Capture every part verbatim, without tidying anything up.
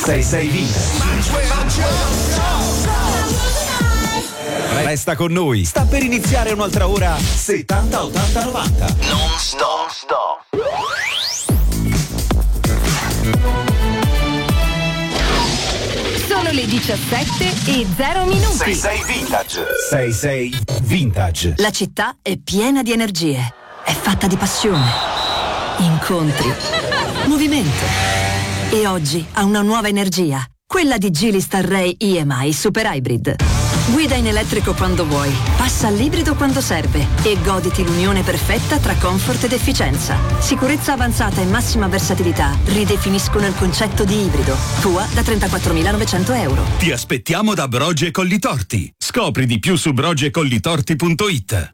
sei sei Vintage. Resta con noi, sta per iniziare un'altra ora settanta ottanta novanta. Non stop, stop. Sono le diciassette e zero minuti. sei sei Vintage. sei sei Vintage. La città è piena di energie, è fatta di passione, incontri, movimento. E oggi ha una nuova energia, quella di Geely Starray E M I Super Hybrid. Guida in elettrico quando vuoi, passa all'ibrido quando serve e goditi l'unione perfetta tra comfort ed efficienza. Sicurezza avanzata e massima versatilità ridefiniscono il concetto di ibrido. Tua da trentaquattromilanovecento euro. Ti aspettiamo da Brogi e Collitorti. Scopri di più su brogi e collitorti punto it.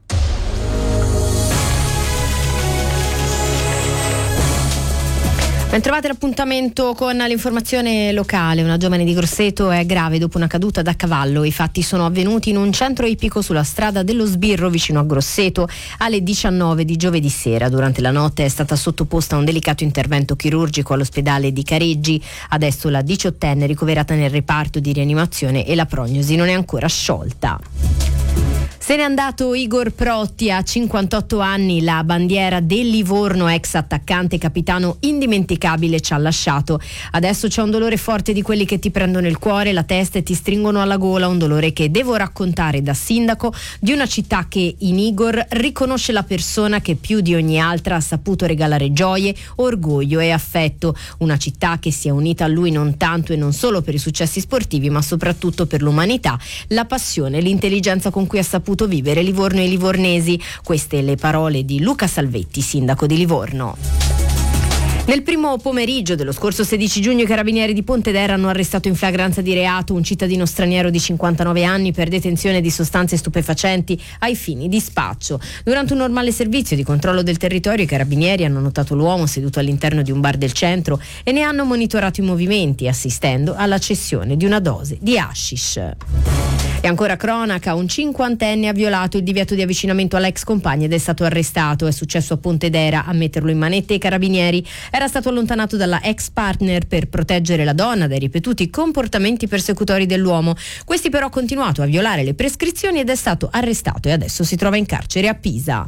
Ben trovate l'appuntamento con l'informazione locale. Una giovane di Grosseto è grave dopo una caduta da cavallo. I fatti sono avvenuti in un centro ippico sulla strada dello Sbirro vicino a Grosseto alle diciannove di giovedì sera. Durante la notte è stata sottoposta a un delicato intervento chirurgico all'ospedale di Careggi. Adesso la diciottenne è ricoverata nel reparto di rianimazione e la prognosi non è ancora sciolta. Se n'è andato Igor Protti a cinquantotto anni, la bandiera del Livorno, ex attaccante capitano indimenticabile, ci ha lasciato. Adesso c'è un dolore forte di quelli che ti prendono il cuore, la testa e ti stringono alla gola, un dolore che devo raccontare da sindaco di una città che in Igor riconosce la persona che più di ogni altra ha saputo regalare gioie, orgoglio e affetto. Una città che si è unita a lui non tanto e non solo per i successi sportivi, ma soprattutto per l'umanità, la passione e l'intelligenza con cui ha saputo vivere Livorno e i livornesi. Queste le parole di Luca Salvetti, sindaco di Livorno. Nel primo pomeriggio dello scorso sedici giugno i carabinieri di Pontedera hanno arrestato in flagranza di reato un cittadino straniero di cinquantanove anni per detenzione di sostanze stupefacenti ai fini di spaccio. Durante un normale servizio di controllo del territorio i carabinieri hanno notato l'uomo seduto all'interno di un bar del centro e ne hanno monitorato i movimenti, assistendo alla cessione di una dose di hashish. E ancora cronaca, un cinquantenne ha violato il divieto di avvicinamento all'ex compagna ed è stato arrestato. È successo a Pontedera. A metterlo in manette i carabinieri. Era stato allontanato dalla ex partner per proteggere la donna dai ripetuti comportamenti persecutori dell'uomo. Questi però ha continuato a violare le prescrizioni ed è stato arrestato e adesso si trova in carcere a Pisa.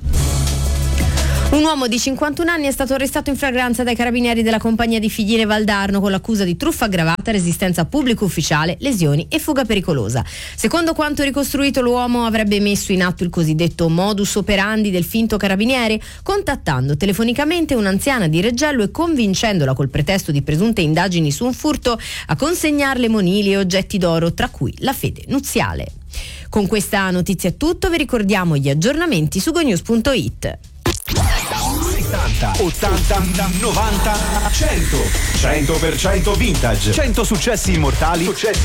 Un uomo di cinquantuno anni è stato arrestato in flagranza dai carabinieri della compagnia di Figline Valdarno con l'accusa di truffa aggravata, resistenza a pubblico ufficiale, lesioni e fuga pericolosa. Secondo quanto ricostruito, l'uomo avrebbe messo in atto il cosiddetto modus operandi del finto carabiniere, contattando telefonicamente un'anziana di Reggello e convincendola col pretesto di presunte indagini su un furto a consegnarle monili e oggetti d'oro, tra cui la fede nuziale. Con questa notizia è tutto, vi ricordiamo gli aggiornamenti su gonews punto it. settanta, ottanta, novanta, cento. cento per cento Vintage. cento successi immortali. Successi